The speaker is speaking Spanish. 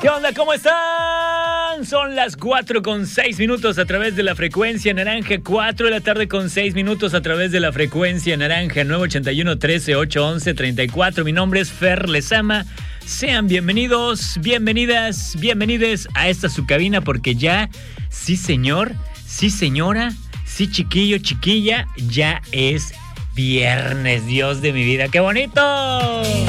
¿Qué onda? ¿Cómo están? Son las 4:06 a través de la frecuencia naranja, 4 de la tarde con 6 minutos a través de la frecuencia naranja, 981-13-811-34. Mi nombre es Fer Lezama. Sean bienvenidos, bienvenidas, bienvenides a esta su cabina, porque ya, sí señor, sí señora, sí chiquillo, chiquilla, ya es viernes, Dios de mi vida. ¡Qué bonito!